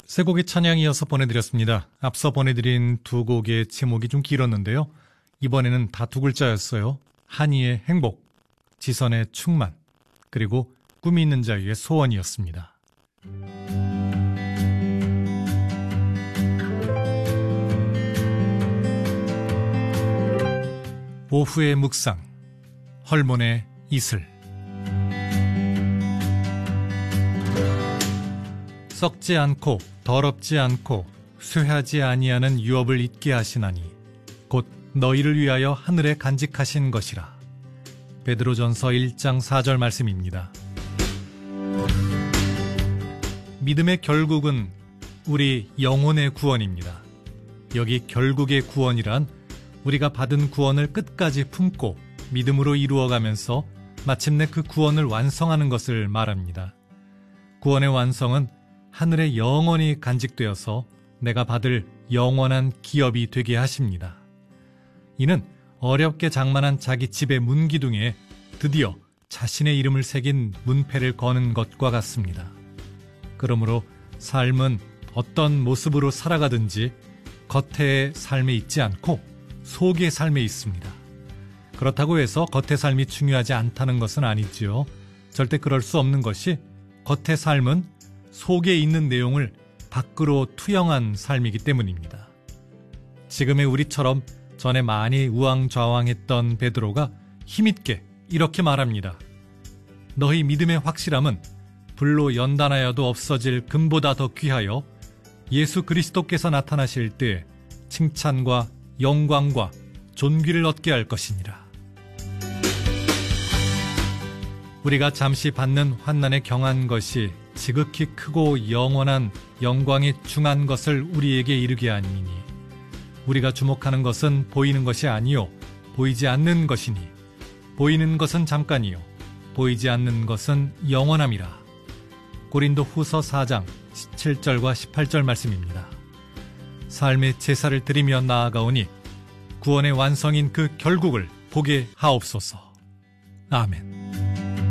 세 곡의 찬양 이어서 보내드렸습니다. 앞서 보내드린 두 곡의 제목이 좀 길었는데요. 이번에는 다 두 글자였어요. 한이의 행복, 지선의 충만, 그리고 꿈이 있는 자유의 소원이었습니다. 오후의 묵상, 헐몬의 이슬. 썩지 않고 더럽지 않고 쇠하지 아니하는 유업을 잊게 하시나니 곧 너희를 위하여 하늘에 간직하신 것이라. 베드로전서 1장 4절 말씀입니다. 믿음의 결국은 우리 영혼의 구원입니다. 여기 결국의 구원이란 우리가 받은 구원을 끝까지 품고 믿음으로 이루어가면서 마침내 그 구원을 완성하는 것을 말합니다. 구원의 완성은 하늘에 영원히 간직되어서 내가 받을 영원한 기업이 되게 하십니다. 이는 어렵게 장만한 자기 집의 문기둥에 드디어 자신의 이름을 새긴 문패를 거는 것과 같습니다. 그러므로 삶은 어떤 모습으로 살아가든지 겉의 삶에 있지 않고 속의 삶에 있습니다. 그렇다고 해서 겉의 삶이 중요하지 않다는 것은 아니지요. 절대 그럴 수 없는 것이 겉의 삶은 속에 있는 내용을 밖으로 투영한 삶이기 때문입니다. 지금의 우리처럼 전에 많이 우왕좌왕했던 베드로가 힘있게 이렇게 말합니다. 너희 믿음의 확실함은 불로 연단하여도 없어질 금보다 더 귀하여 예수 그리스도께서 나타나실 때 칭찬과 영광과 존귀를 얻게 할 것이니라. 우리가 잠시 받는 환난에 경한 것이 지극히 크고 영원한 영광이 중한 것을 우리에게 이르게 하니니 우리가 주목하는 것은 보이는 것이 아니요 보이지 않는 것이니 보이는 것은 잠깐이요 보이지 않는 것은 영원함이라. 고린도 후서 4장 17절과 18절 말씀입니다. 삶의 제사를 드리며 나아가오니 구원의 완성인 그 결국을 보게 하옵소서. 아멘.